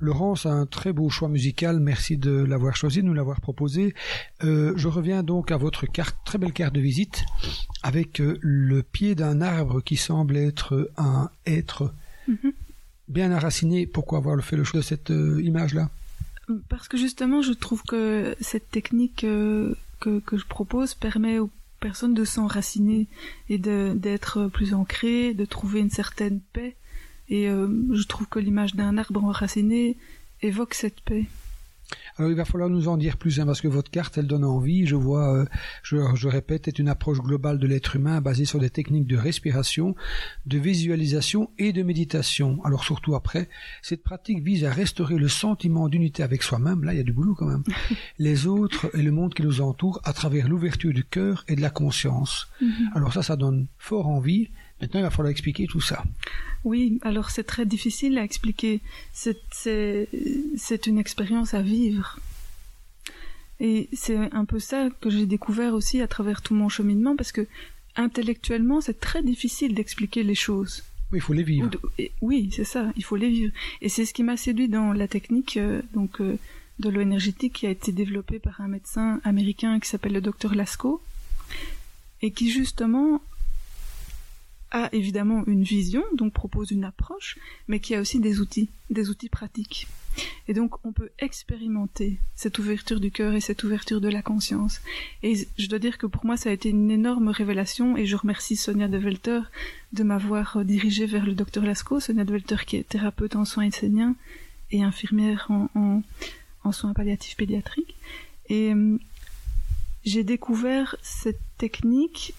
Laurence a un très beau choix musical, merci de l'avoir choisi, de nous l'avoir proposé. Je reviens donc à votre carte, très belle carte de visite, avec le pied d'un arbre qui semble être un être bien enraciné. Pourquoi avoir fait le choix de cette image-là? Parce que justement, je trouve que cette technique que je propose permet aux personnes de s'enraciner et d'être plus ancrées, de trouver une certaine paix. Et je trouve que l'image d'un arbre enraciné évoque cette paix. Alors il va falloir nous en dire plus, parce que votre carte, elle donne envie. Je vois, je répète, est une approche globale de l'être humain basée sur des techniques de respiration, de visualisation et de méditation. Alors surtout après, cette pratique vise à restaurer le sentiment d'unité avec soi-même, là il y a du boulot quand même, les autres et le monde qui nous entoure à travers l'ouverture du cœur et de la conscience. Alors ça donne fort envie. Maintenant, il va falloir expliquer tout ça. Oui, alors c'est très difficile à expliquer. C'est une expérience à vivre. Et c'est un peu ça que j'ai découvert aussi à travers tout mon cheminement, parce que intellectuellement, c'est très difficile d'expliquer les choses. Oui, il faut les vivre. Oui, c'est ça, il faut les vivre. Et c'est ce qui m'a séduit dans la technique de l'eau énergétique qui a été développée par un médecin américain qui s'appelle le Dr Lasko, et qui justement a évidemment une vision, donc propose une approche, mais qui a aussi des outils pratiques. Et donc on peut expérimenter cette ouverture du cœur et cette ouverture de la conscience. Et je dois dire que pour moi ça a été une énorme révélation, et je remercie Sonia de Welter de m'avoir dirigée vers le Dr Lasko. Sonia de Welter qui est thérapeute en soins esséniens et infirmière en soins palliatifs pédiatriques. Et j'ai découvert cette technique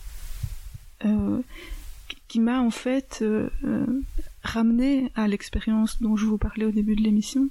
qui m'a en fait ramené à l'expérience dont je vous parlais au début de l'émission,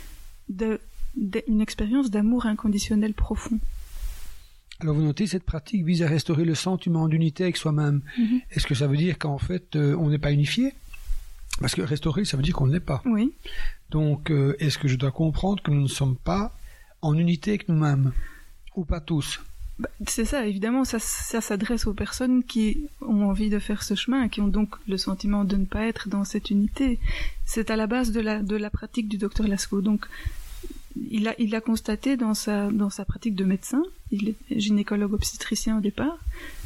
une expérience d'amour inconditionnel profond. Alors vous notez, cette pratique vise à restaurer le sentiment d'unité avec soi-même. Est-ce que ça veut dire qu'en fait on n'est pas unifié? Parce que restaurer, ça veut dire qu'on ne l'est pas. Oui. Donc est-ce que je dois comprendre que nous ne sommes pas en unité avec nous-mêmes? Ou pas tous? C'est ça, évidemment, ça s'adresse aux personnes qui ont envie de faire ce chemin, qui ont donc le sentiment de ne pas être dans cette unité. C'est à la base de la pratique du Dr Lasko. Donc, il a constaté dans sa pratique de médecin, il est gynécologue obstétricien au départ,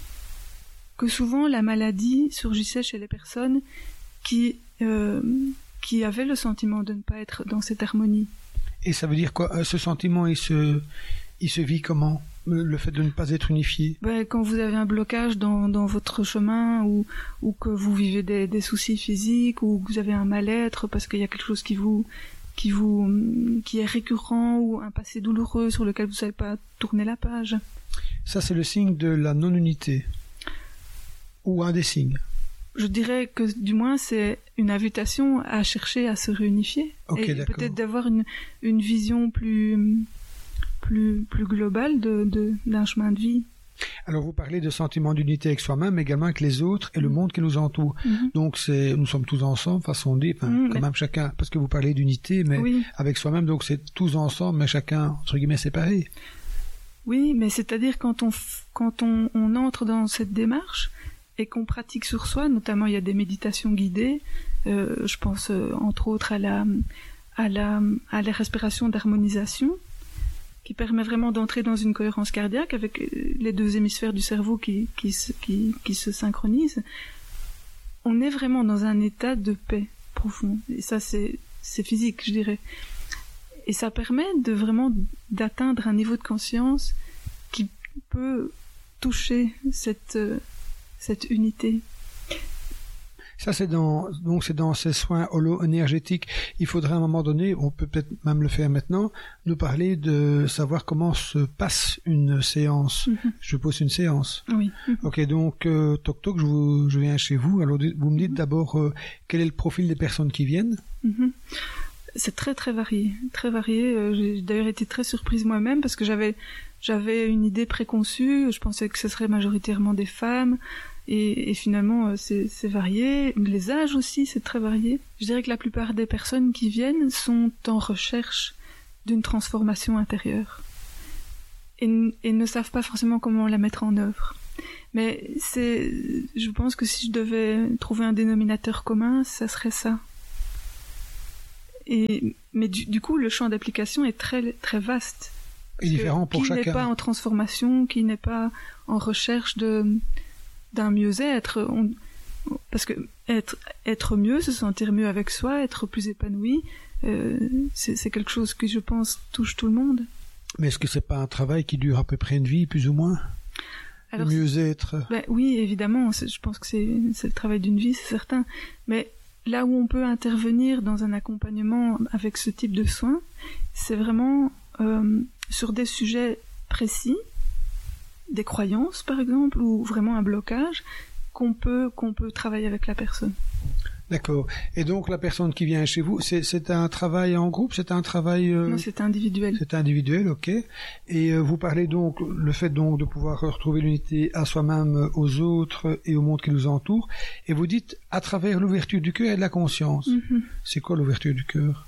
que souvent la maladie surgissait chez les personnes qui avaient le sentiment de ne pas être dans cette harmonie. Et ça veut dire quoi? Ce sentiment, il se vit comment? Le fait de ne pas être unifié? Quand vous avez un blocage dans votre chemin, ou que vous vivez des soucis physiques, ou que vous avez un mal-être parce qu'il y a quelque chose qui est récurrent, ou un passé douloureux sur lequel vous ne savez pas tourner la page. Ça, c'est le signe de la non-unité? Ou un des signes? Je dirais que du moins c'est une invitation à chercher à se réunifier. Okay, et d'accord. Peut-être d'avoir une vision plus globale d'un chemin de vie. Alors vous parlez de sentiment d'unité avec soi-même, mais également avec les autres et le monde qui nous entoure. Donc nous sommes tous ensemble, façon de dire, quand même chacun, parce que vous parlez d'unité, mais avec soi-même, donc c'est tous ensemble, mais chacun, entre guillemets, séparé. Oui, mais c'est-à-dire quand on entre dans cette démarche et qu'on pratique sur soi, notamment il y a des méditations guidées, je pense entre autres à la respiration d'harmonisation, qui permet vraiment d'entrer dans une cohérence cardiaque avec les deux hémisphères du cerveau qui se synchronisent. On est vraiment dans un état de paix profond. Et ça, c'est physique, je dirais. Et ça permet d'atteindre un niveau de conscience qui peut toucher cette unité. Ça, c'est dans ces soins holo-énergétiques. Il faudrait à un moment donné, on peut peut-être même le faire maintenant, nous parler de savoir comment se passe une séance. Je pose une séance. Oui. Ok, donc, toc toc, je viens chez vous. Alors, vous me dites d'abord quel est le profil des personnes qui viennent? C'est très très varié, très varié. J'ai d'ailleurs été très surprise moi-même parce que j'avais une idée préconçue. Je pensais que ce serait majoritairement des femmes. Et finalement, c'est varié. Les âges aussi, c'est très varié. Je dirais que la plupart des personnes qui viennent sont en recherche d'une transformation intérieure et ne savent pas forcément comment la mettre en œuvre. Mais je pense que si je devais trouver un dénominateur commun, ça serait ça. Mais du coup, le champ d'application est très, très vaste. Et différent pour chacun. Qui n'est pas en transformation, qui n'est pas en recherche d'un mieux-être. Parce que être mieux, se sentir mieux avec soi, être plus épanoui, c'est quelque chose qui, je pense, touche tout le monde. Mais est-ce que c'est pas un travail qui dure à peu près une vie, plus ou moins? Alors, le mieux-être. Oui, évidemment. Je pense que c'est le travail d'une vie, c'est certain. Mais là où on peut intervenir dans un accompagnement avec ce type de soins, c'est vraiment sur des sujets précis, des croyances par exemple, ou vraiment un blocage qu'on peut travailler avec la personne. D'accord. Et donc la personne qui vient chez vous, c'est un travail en groupe, c'est un travail... Non, c'est individuel. C'est individuel, ok. Et vous parlez donc, le fait donc de pouvoir retrouver l'unité à soi-même, aux autres et au monde qui nous entoure, et vous dites à travers l'ouverture du cœur et de la conscience. Mm-hmm. C'est quoi l'ouverture du cœur?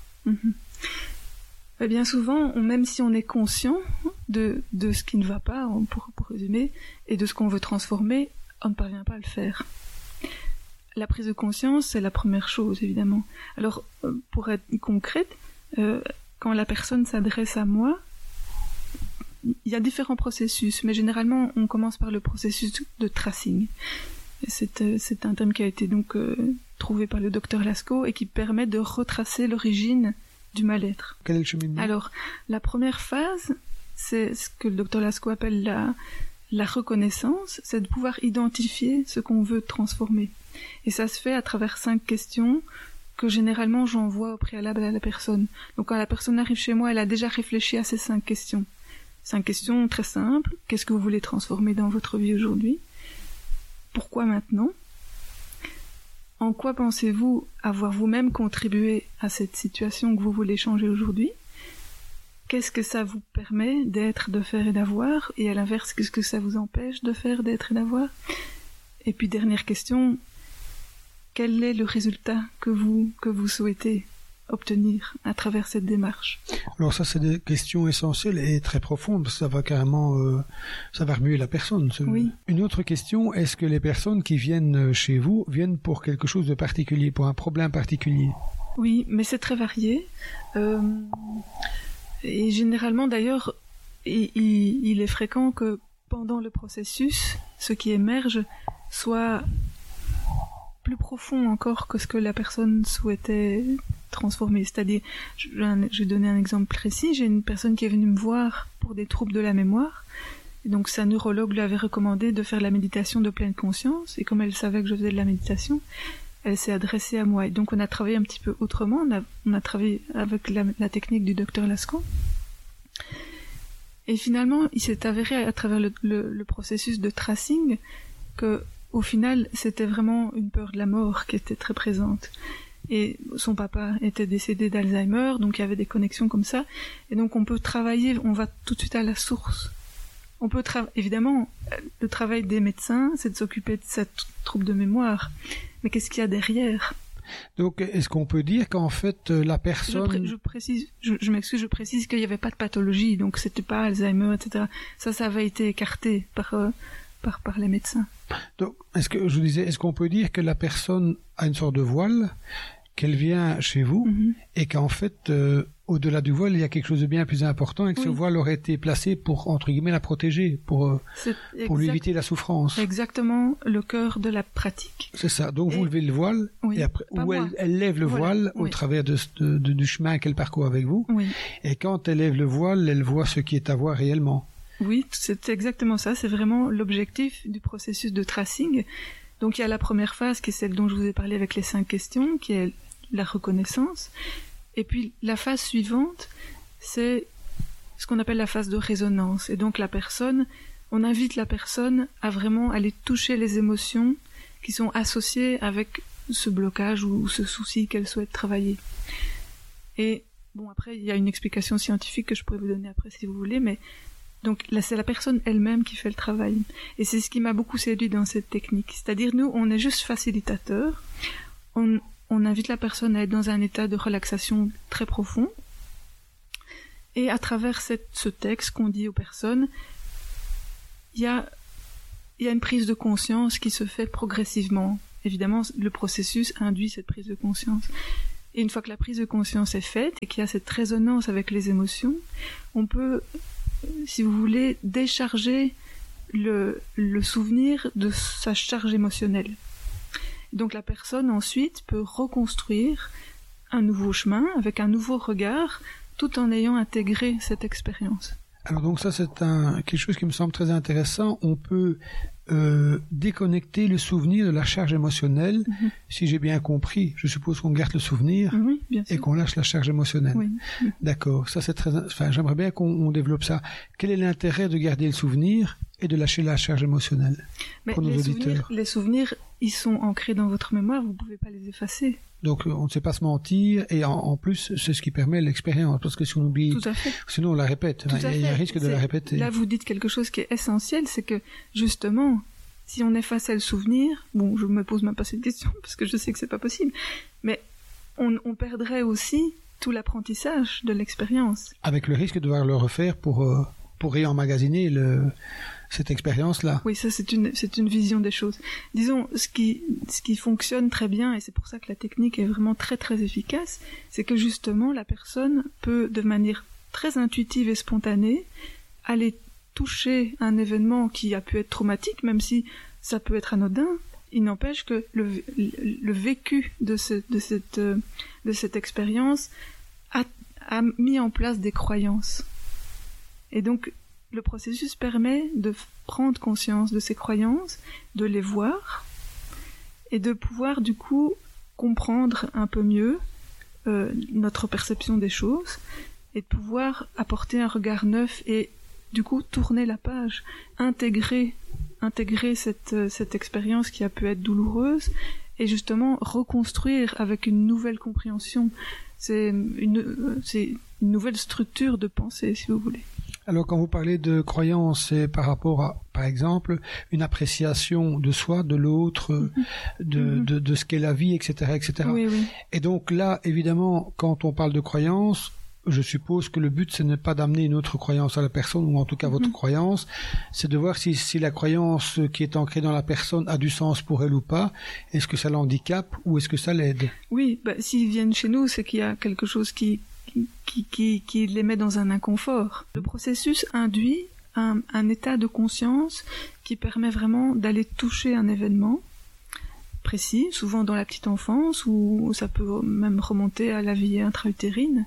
Mm-hmm. Bien souvent, même si on est conscient de ce qui ne va pas, pour résumer, et de ce qu'on veut transformer, on ne parvient pas à le faire. La prise de conscience, c'est la première chose, évidemment. Alors, pour être concrète, quand la personne s'adresse à moi, il y a différents processus, mais généralement, on commence par le processus de tracing. C'est un terme qui a été donc trouvé par le docteur Lascaux et qui permet de retracer l'origine du mal-être. Quel est le cheminement? Alors, la première phase, c'est ce que le docteur Lascaux appelle la reconnaissance, c'est de pouvoir identifier ce qu'on veut transformer. Et ça se fait à travers 5 questions que généralement j'envoie au préalable à la personne. Donc quand la personne arrive chez moi, elle a déjà réfléchi à ces 5 questions. 5 questions très simples. Qu'est-ce que vous voulez transformer dans votre vie aujourd'hui? Pourquoi maintenant? En quoi pensez-vous avoir vous-même contribué à cette situation que vous voulez changer aujourd'hui? Qu'est-ce que ça vous permet d'être, de faire et d'avoir? Et à l'inverse, qu'est-ce que ça vous empêche de faire, d'être et d'avoir? Et puis dernière question, quel est le résultat que vous souhaitez obtenir à travers cette démarche? Alors ça, c'est des questions essentielles et très profondes, parce que ça va carrément, ça va remuer la personne. Oui. Une autre question, est-ce que les personnes qui viennent chez vous viennent pour quelque chose de particulier, pour un problème particulier? Oui, mais c'est très varié. Et généralement, d'ailleurs, il est fréquent que pendant le processus, ce qui émerge soit plus profond encore que ce que la personne souhaitait transformer. C'est-à-dire, je vais donner un exemple précis, j'ai une personne qui est venue me voir pour des troubles de la mémoire, et donc sa neurologue lui avait recommandé de faire la méditation de pleine conscience, et comme elle savait que je faisais de la méditation, elle s'est adressée à moi. Et donc on a travaillé un petit peu autrement, on a travaillé avec la technique du docteur Lascaux. Et finalement, il s'est avéré à travers le processus de tracing que, au final, c'était vraiment une peur de la mort qui était très présente. Et son papa était décédé d'Alzheimer, donc il y avait des connexions comme ça. Et donc on peut travailler, on va tout de suite à la source. On peut évidemment, le travail des médecins, c'est de s'occuper de cette trouble de mémoire. Mais qu'est-ce qu'il y a derrière? Donc, est-ce qu'on peut dire qu'en fait, la personne... Je m'excuse, je précise qu'il n'y avait pas de pathologie, donc c'était pas Alzheimer, etc. Ça avait été écarté par les médecins. Donc, est-ce qu'on peut dire que la personne a une sorte de voile, qu'elle vient chez vous, et qu'en fait, au-delà du voile, il y a quelque chose de bien plus important, et que ce voile aurait été placé pour, entre guillemets, la protéger, pour lui éviter la souffrance. Exactement le cœur de la pratique. C'est ça. Donc vous levez le voile, et après, elle lève le voile au travers du chemin qu'elle parcourt avec vous. Oui. Et quand elle lève le voile, elle voit ce qui est à voir réellement. Oui, c'est exactement ça. C'est vraiment l'objectif du processus de tracing. Donc il y a la première phase qui est celle dont je vous ai parlé avec les 5 questions, qui est la reconnaissance. Et puis la phase suivante, c'est ce qu'on appelle la phase de résonance. Et donc on invite la personne à vraiment aller toucher les émotions qui sont associées avec ce blocage ou ce souci qu'elle souhaite travailler. Et bon, après, il y a une explication scientifique que je pourrais vous donner après si vous voulez, mais donc là, c'est la personne elle-même qui fait le travail. Et c'est ce qui m'a beaucoup séduit dans cette technique. C'est-à-dire, nous, on est juste facilitateur. On invite la personne à être dans un état de relaxation très profond. Et à travers ce texte qu'on dit aux personnes, il y a une prise de conscience qui se fait progressivement. Évidemment, le processus induit cette prise de conscience. Et une fois que la prise de conscience est faite et qu'il y a cette résonance avec les émotions, on peut, si vous voulez, décharger le souvenir de sa charge émotionnelle. Donc la personne ensuite peut reconstruire un nouveau chemin avec un nouveau regard tout en ayant intégré cette expérience. Alors donc ça c'est quelque chose qui me semble très intéressant. On peut déconnecter le souvenir de la charge émotionnelle. Si j'ai bien compris, je suppose qu'on garde le souvenir et qu'on lâche la charge émotionnelle. Oui. D'accord, ça c'est très. Enfin, j'aimerais bien qu'on développe ça. Quel est l'intérêt de garder le souvenir et de lâcher la charge émotionnelle pour nos auditeurs? Les souvenirs, ils sont ancrés dans votre mémoire, vous ne pouvez pas les effacer. Donc on ne sait pas se mentir et en plus c'est ce qui permet l'expérience, parce que si on oublie, sinon on la répète, il y a un risque de la répéter. Là vous dites quelque chose qui est essentiel, c'est que justement si on effaçait le souvenir, bon je me pose même pas cette question parce que je sais que c'est pas possible, mais on perdrait aussi tout l'apprentissage de l'expérience. Avec le risque de devoir le refaire pour réemmagasiner cette expérience-là. Oui, ça c'est une vision des choses. Disons, ce qui fonctionne très bien, et c'est pour ça que la technique est vraiment très très efficace, c'est que justement la personne peut, de manière très intuitive et spontanée, aller toucher un événement qui a pu être traumatique, même si ça peut être anodin. Il n'empêche que le vécu de cette expérience a mis en place des croyances. Et donc, le processus permet de prendre conscience de ces croyances, de les voir, et de pouvoir du coup comprendre un peu mieux notre perception des choses, et de pouvoir apporter un regard neuf et du coup tourner la page, intégrer cette expérience qui a pu être douloureuse, et justement reconstruire avec une nouvelle compréhension. C'est une nouvelle structure de pensée, si vous voulez. Alors quand vous parlez de croyance, c'est par rapport à, par exemple, une appréciation de soi, de l'autre, de ce qu'est la vie, etc., etc. Oui, oui. Et donc là, évidemment, quand on parle de croyance, je suppose que le but, ce n'est pas d'amener une autre croyance à la personne, ou en tout cas votre croyance, c'est de voir si la croyance qui est ancrée dans la personne a du sens pour elle ou pas. Est-ce que ça l'handicape ou est-ce que ça l'aide? Oui, s'ils viennent chez nous, c'est qu'il y a quelque chose qui les met dans un inconfort. Le processus induit un état de conscience qui permet vraiment d'aller toucher un événement précis, souvent dans la petite enfance, ou ça peut même remonter à la vie intra-utérine,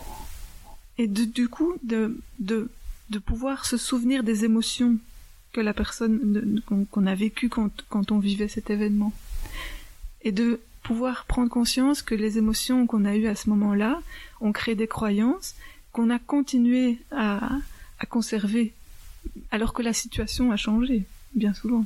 et du coup de pouvoir se souvenir des émotions que la personne qu'on a vécues quand on vivait cet événement, et de pouvoir prendre conscience que les émotions qu'on a eues à ce moment-là ont créé des croyances qu'on a continué à conserver alors que la situation a changé, bien souvent.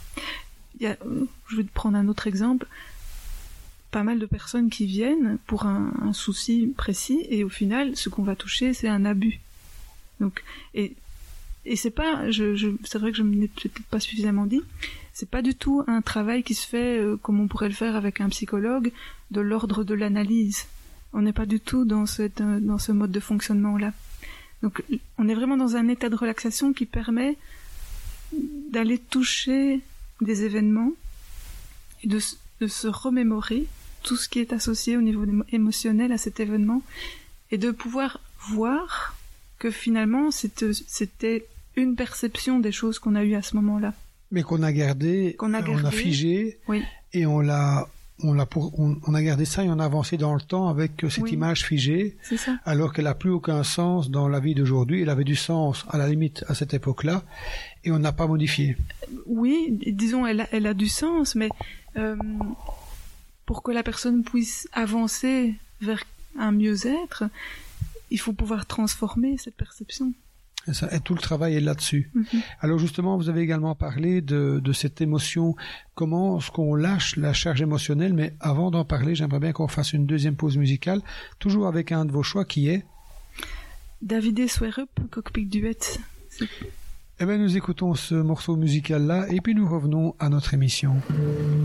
Je vais prendre un autre exemple. Pas mal de personnes qui viennent pour un souci précis, et au final, ce qu'on va toucher, c'est un abus. Donc, et c'est pas, c'est vrai que je ne l'ai peut-être pas suffisamment dit, c'est pas du tout un travail qui se fait comme on pourrait le faire avec un psychologue, de l'ordre de l'analyse. On n'est pas du tout dans ce mode de fonctionnement-là. Donc, on est vraiment dans un état de relaxation qui permet d'aller toucher des événements et de se remémorer tout ce qui est associé au niveau émotionnel à cet événement, et de pouvoir voir que finalement c'était une perception des choses qu'on a eues à ce moment-là. Mais qu'on a gardé, on a figé, oui. Et on a gardé ça et on a avancé dans le temps avec cette image figée, c'est ça. Alors qu'elle n'a plus aucun sens dans la vie d'aujourd'hui. Elle avait du sens à la limite à cette époque-là, et on n'a pas modifié. Oui, disons, elle a du sens, mais pour que la personne puisse avancer vers un mieux-être, il faut pouvoir transformer cette perception. Et tout le travail est là-dessus. Alors justement, vous avez également parlé de cette émotion, comment est-ce qu'on lâche la charge émotionnelle, mais avant d'en parler, j'aimerais bien qu'on fasse une deuxième pause musicale, toujours avec un de vos choix qui est David Swearup, Cockpit Duet. Eh bien, nous écoutons ce morceau musical-là, et puis nous revenons à notre émission.